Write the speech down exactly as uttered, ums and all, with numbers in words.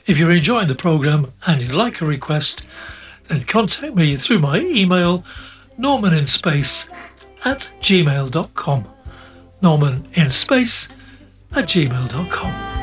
If you're enjoying the programme and you'd like a request, then contact me through my email, normaninspace at gmail dot com. Norman in space at gmail dot com.